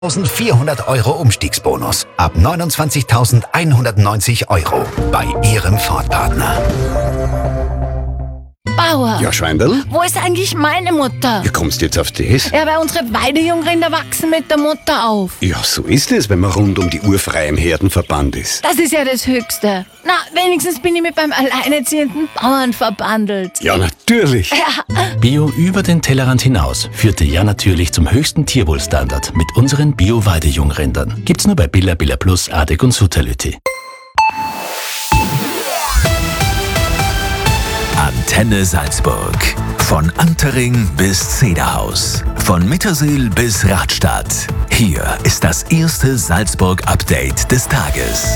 1.400 € Umstiegsbonus ab 29.190 € bei Ihrem Ford-Partner. Bauer, Ja, Schweindl? wo ist eigentlich meine Mutter? Wie kommst du jetzt auf das? Ja, weil unsere Weidejungrinder wachsen mit der Mutter auf. Ja, so ist es, wenn man rund um die Uhr frei im Herdenverband ist. Das ist ja das Höchste. Na, wenigstens bin ich mit beim alleinerziehenden Bauern verbandelt. Ja, natürlich. Bio über den Tellerrand hinaus führte ja natürlich zum höchsten Tierwohlstandard mit unseren Bio-Weidejungrindern. Gibt's nur bei Billa Plus, Adek und Sutality. Antenne Salzburg. Von Antering bis Zederhaus. Von Mittersill bis Radstadt. Hier ist das erste Salzburg-Update des Tages.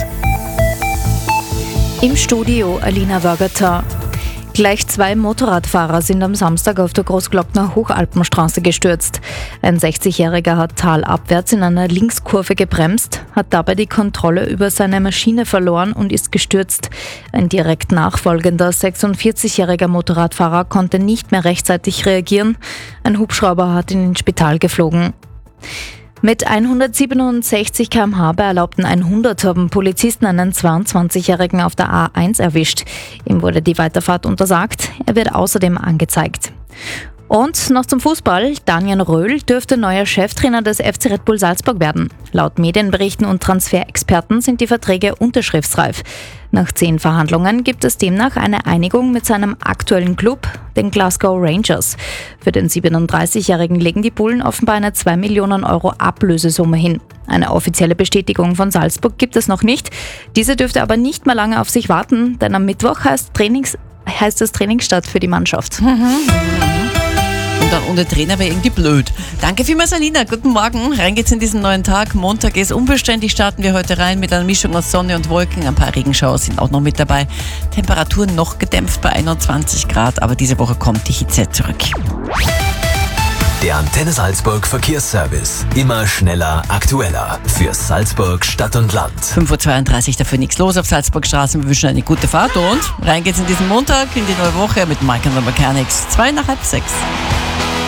Im Studio Alina Wörgerter. Gleich 2 Motorradfahrer sind am Samstag auf der Großglockner Hochalpenstraße gestürzt. Ein 60-Jähriger hat talabwärts in einer Linkskurve gebremst, hat dabei die Kontrolle über seine Maschine verloren und ist gestürzt. Ein direkt nachfolgender 46-jähriger Motorradfahrer konnte nicht mehr rechtzeitig reagieren. Ein Hubschrauber hat ihn ins Spital geflogen. Mit 167 km/h bei erlaubten 100 haben Polizisten einen 22-Jährigen auf der A1 erwischt. Ihm wurde die Weiterfahrt untersagt. Er wird außerdem angezeigt. Und noch zum Fußball. Daniel Röhl dürfte neuer Cheftrainer des FC Red Bull Salzburg werden. Laut Medienberichten und Transferexperten sind die Verträge unterschriftsreif. Nach 10 Verhandlungen gibt es demnach eine Einigung mit seinem aktuellen Club, den Glasgow Rangers. Für den 37-Jährigen legen die Bullen offenbar eine 2 Millionen € Ablösesumme hin. Eine offizielle Bestätigung von Salzburg gibt es noch nicht. Diese dürfte aber nicht mehr lange auf sich warten, denn am Mittwoch heißt es Trainingsstart für die Mannschaft. Und dann ohne Trainer wäre irgendwie blöd. Danke vielmals, Alina. Guten Morgen. Rein geht's in diesen neuen Tag. Montag ist unbeständig. Starten wir heute rein mit einer Mischung aus Sonne und Wolken. Ein paar Regenschauer sind auch noch mit dabei. Temperaturen noch gedämpft bei 21 Grad. Aber diese Woche kommt die Hitze zurück. Der Antenne Salzburg Verkehrsservice. Immer schneller, aktueller. Für Salzburg, Stadt und Land. 5.32 Uhr, dafür nichts los auf Salzburgstraßen. Wir wünschen eine gute Fahrt und rein geht's in diesen Montag, in die neue Woche mit Mike and the Mechanics. 5:55.